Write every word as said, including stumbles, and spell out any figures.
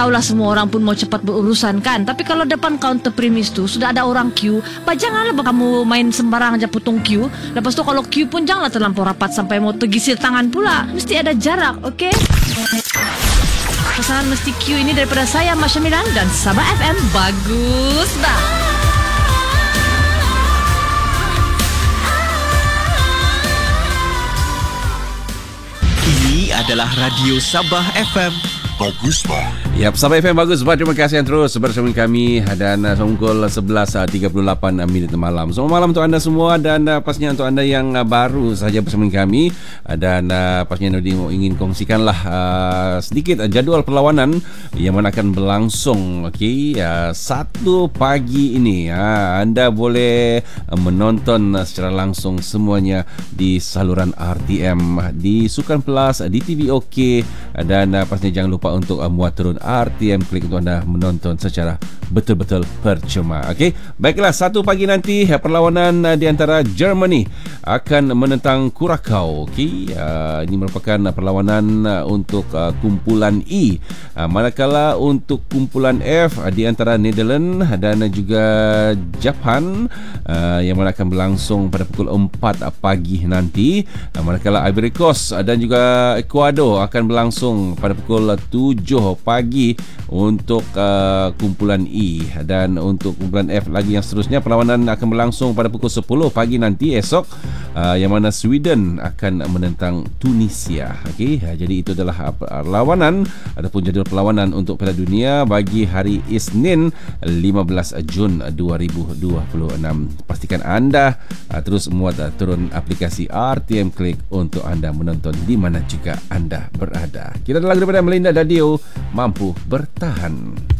tahulah semua orang pun mau cepat berurusan kan. Tapi kalau depan counter premis tu sudah ada orang queue, bah janganlah bah kamu main sembarang aja potong queue. Lepas tu kalau queue pun janganlah terlampau rapat sampai mau tergisir tangan pula. Mesti ada jarak, okey? Pasangan mesti queue ini daripada saya, Masya Milan dan Sabah F M. Bagus dah. Ini adalah Radio Sabah F M. Bagus bah. Yap, Sabah F M bagus bah. Terima kasih yang terus bersama kami dan uh, pukul sebelas tiga puluh lapan minit malam. Selamat malam untuk anda semua dan uh, pastinya untuk anda yang uh, baru saja bersama kami uh, dan uh, pastinya Nordin ingin kongsikanlah uh, sedikit uh, jadual perlawanan yang mana akan berlangsung. Okey, uh, satu pagi ini uh, anda boleh uh, menonton uh, secara langsung semuanya di saluran R T M, di Sukan Plus, uh, di T V OK uh, dan uh, pastinya jangan lupa untuk uh, muat turun R T M Klik untuk anda menonton secara betul-betul percuma. Okey, baiklah, satu pagi nanti perlawanan uh, di antara Germany akan menentang Curacao. Okey, uh, ini merupakan uh, perlawanan uh, untuk uh, kumpulan E. Uh, manakala untuk kumpulan F uh, di antara Netherlands dan uh, juga Jepun uh, yang mana akan berlangsung pada pukul empat uh, pagi nanti. Uh, manakala Ivory Coast uh, dan juga Ecuador akan berlangsung pada pukul uh, tujuh pagi untuk uh, kumpulan E, dan untuk kumpulan F lagi yang seterusnya perlawanan akan berlangsung pada pukul sepuluh pagi nanti esok, uh, yang mana Sweden akan menentang Tunisia. Okey, jadi itu adalah perlawanan ataupun jadual perlawanan untuk Piala Dunia bagi hari Isnin lima belas Jun dua ribu dua puluh enam. Pastikan anda uh, terus muat uh, turun aplikasi R T M Klik untuk anda menonton di mana juga anda berada. Kita adalah daripada Melinda Radio, mampu bertahan.